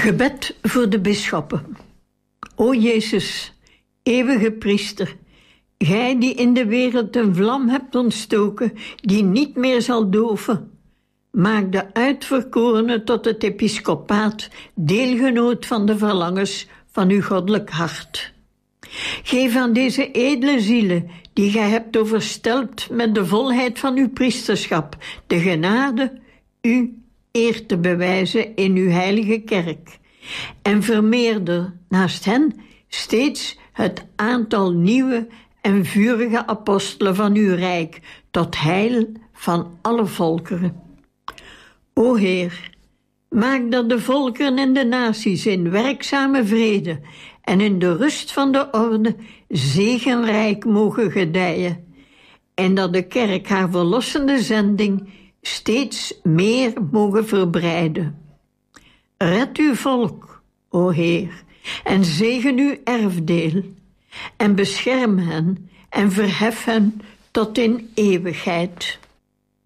Gebed voor de bisschoppen. O Jezus, eeuwige priester, gij die in de wereld een vlam hebt ontstoken, die niet meer zal doven, maak de uitverkorenen tot het episcopaat, deelgenoot van de verlangens van uw goddelijk hart. Geef aan deze edele zielen, die gij hebt overstelpt met de volheid van uw priesterschap, de genade u eer te bewijzen in uw heilige kerk. En vermeerder naast hen steeds het aantal nieuwe en vurige apostelen van uw rijk, tot heil van alle volkeren. O Heer, maak dat de volkeren en de naties in werkzame vrede en in de rust van de orde zegenrijk mogen gedijen, en dat de kerk haar verlossende zending steeds meer mogen verbreiden. Red uw volk, o Heer, en zegen uw erfdeel, en bescherm hen en verhef hen tot in eeuwigheid.